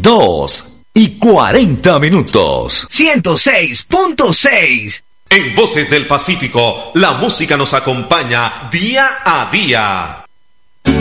2:40. 106.6. En Voces del Pacífico, la música nos acompaña día a día.